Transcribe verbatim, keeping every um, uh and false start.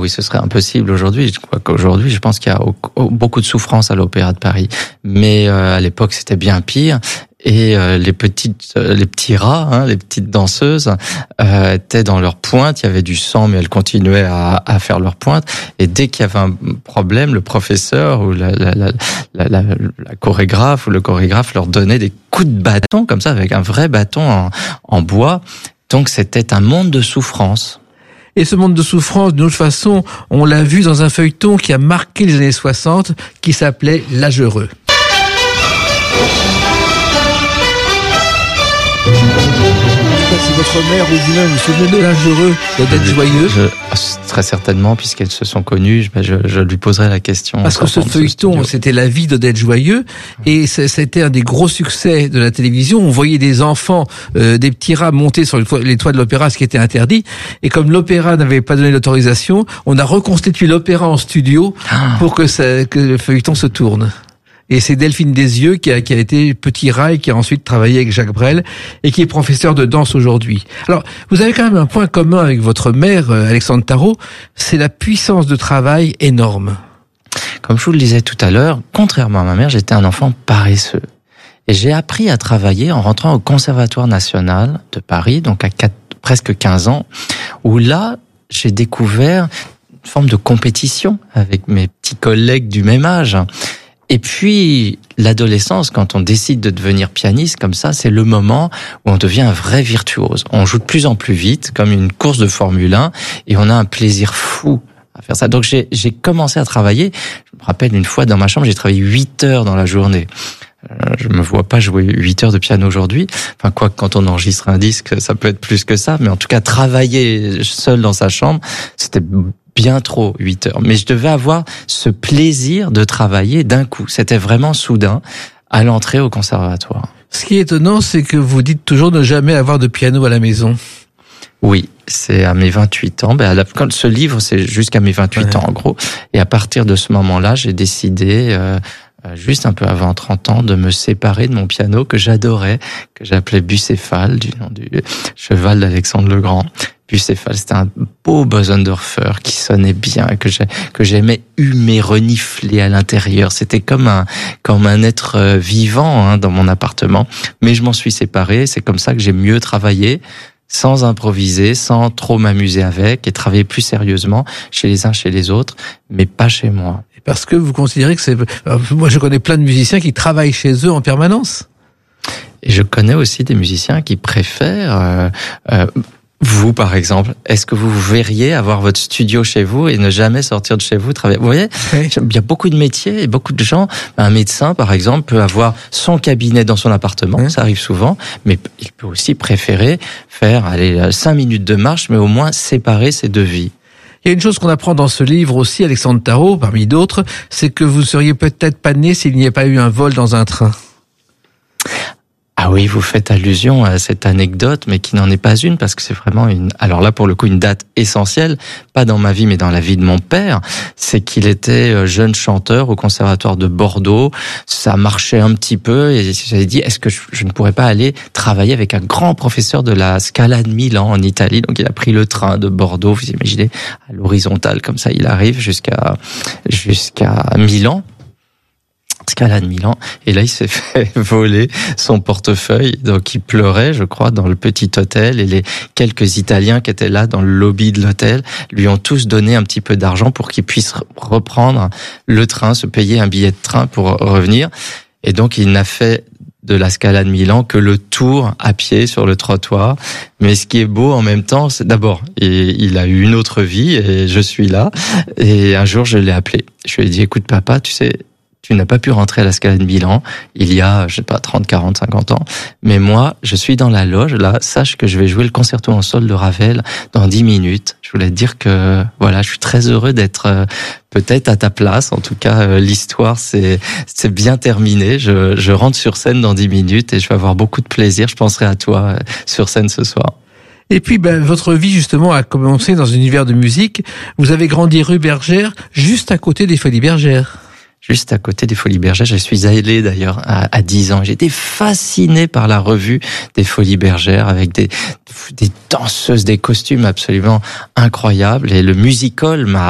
oui, ce serait impossible aujourd'hui. Je crois qu'aujourd'hui, je pense qu'il y a beaucoup de souffrance à l'Opéra de Paris. Mais euh, à l'époque, c'était bien pire. Et euh, les petites, euh, les petits rats, hein, les petites danseuses, euh, étaient dans leur pointe. Il y avait du sang, mais elles continuaient à, à faire leur pointe. Et dès qu'il y avait un problème, le professeur ou la, la, la, la, la, la chorégraphe ou le chorégraphe leur donnait des coups de bâton, comme ça, avec un vrai bâton en, en bois. Donc c'était un monde de souffrance. Et ce monde de souffrance, d'une autre façon, on l'a vu dans un feuilleton qui a marqué les années soixante, qui s'appelait L'âge heureux. Si votre mère ou vous-même vous souvenez de L'âge heureux d'Odette Joyeux, je, très certainement, puisqu'elles se sont connues, je, je, je lui poserai la question. Parce que ce feuilleton, ce c'était la vie d'Odette Joyeux, et c'était un des gros succès de la télévision. On voyait des enfants, euh, des petits rats monter sur les toits, les toits de l'opéra, ce qui était interdit. Et comme l'opéra n'avait pas donné l'autorisation, on a reconstitué l'opéra en studio ah. pour que, ça, que le feuilleton se tourne. Et c'est Delphine Desieux qui a, qui a été petit rat et qui a ensuite travaillé avec Jacques Brel et qui est professeur de danse aujourd'hui. Alors, vous avez quand même un point commun avec votre mère, Alexandre Tarot, c'est la puissance de travail énorme. Comme je vous le disais tout à l'heure, contrairement à ma mère, j'étais un enfant paresseux. Et j'ai appris à travailler en rentrant au Conservatoire national de Paris, donc à quatre, presque quinze ans, où là, j'ai découvert une forme de compétition avec mes petits collègues du même âge. Et puis, l'adolescence, quand on décide de devenir pianiste comme ça, c'est le moment où on devient un vrai virtuose. On joue de plus en plus vite, comme une course de Formule un, et on a un plaisir fou à faire ça. Donc j'ai, j'ai commencé à travailler. Je me rappelle une fois dans ma chambre, j'ai travaillé huit heures dans la journée. Euh, je me vois pas jouer huit heures de piano aujourd'hui. Enfin, quoi que quand on enregistre un disque, ça peut être plus que ça. Mais en tout cas, travailler seul dans sa chambre, c'était bien trop, huit heures. Mais je devais avoir ce plaisir de travailler d'un coup. C'était vraiment soudain à l'entrée au conservatoire. Ce qui est étonnant, c'est que vous dites toujours ne jamais avoir de piano à la maison. Oui, c'est à mes vingt-huit ans. Ben, à la, quand ce livre, c'est jusqu'à mes vingt-huit ouais. ans, en gros. Et à partir de ce moment-là, j'ai décidé, euh, juste un peu avant trente ans, de me séparer de mon piano que j'adorais, que j'appelais Bucéphale, du nom du cheval d'Alexandre le Grand. Bucéphale, c'était un beau Bosendorfer qui sonnait bien, que j'ai, que j'aimais humer, renifler à l'intérieur. C'était comme un, comme un être vivant, hein, dans mon appartement. Mais je m'en suis séparé. C'est comme ça que j'ai mieux travaillé, sans improviser, sans trop m'amuser avec, et travailler plus sérieusement chez les uns, chez les autres, mais pas chez moi. Parce que vous considérez que c'est, moi je connais plein de musiciens qui travaillent chez eux en permanence. Et je connais aussi des musiciens qui préfèrent, euh, euh, vous, par exemple, est-ce que vous verriez avoir votre studio chez vous et ne jamais sortir de chez vous, travailler? Vous voyez, oui. Il y a beaucoup de métiers et beaucoup de gens. Un médecin, par exemple, peut avoir son cabinet dans son appartement, oui. Ça arrive souvent, mais il peut aussi préférer faire, allez, cinq minutes de marche, mais au moins séparer ses deux vies. Il y a une chose qu'on apprend dans ce livre aussi, Alexandre Tarot, parmi d'autres, c'est que vous seriez peut-être pas né s'il n'y avait pas eu un vol dans un train. Ah oui, vous faites allusion à cette anecdote, mais qui n'en est pas une, parce que c'est vraiment une, alors là, pour le coup, une date essentielle, pas dans ma vie, mais dans la vie de mon père. C'est qu'il était jeune chanteur au conservatoire de Bordeaux. Ça marchait un petit peu, et j'avais dit, est-ce que je, je ne pourrais pas aller travailler avec un grand professeur de la Scala de Milan, en Italie? Donc, il a pris le train de Bordeaux, vous imaginez, à l'horizontale, comme ça, il arrive jusqu'à, jusqu'à Milan. Scala de Milan, et là il s'est fait voler son portefeuille, donc il pleurait, je crois, dans le petit hôtel, et les quelques Italiens qui étaient là dans le lobby de l'hôtel lui ont tous donné un petit peu d'argent pour qu'il puisse reprendre le train, se payer un billet de train pour revenir, et donc il n'a fait de la Scala de Milan que le tour à pied sur le trottoir. Mais ce qui est beau en même temps, c'est d'abord, il a eu une autre vie, et je suis là, et un jour je l'ai appelé, je lui ai dit, écoute papa, tu sais, tu n'as pas pu rentrer à la Scala de Milan il y a, je sais pas, trente, quarante, cinquante ans. Mais moi, je suis dans la loge, là. Sache que je vais jouer le concerto en sol de Ravel dans dix minutes. Je voulais te dire que, voilà, je suis très heureux d'être euh, peut-être à ta place. En tout cas, euh, l'histoire, c'est, c'est bien terminé. Je, je rentre sur scène dans dix minutes et je vais avoir beaucoup de plaisir. Je penserai à toi euh, sur scène ce soir. Et puis, ben, votre vie, justement, a commencé dans un univers de musique. Vous avez grandi rue Bergère, juste à côté des Folies Bergères. Juste à côté des Folies Bergères. Je suis allé d'ailleurs à, à dix ans. J'ai été fasciné par la revue des Folies Bergères avec des, des danseuses, des costumes absolument incroyables. Et le music hall m'a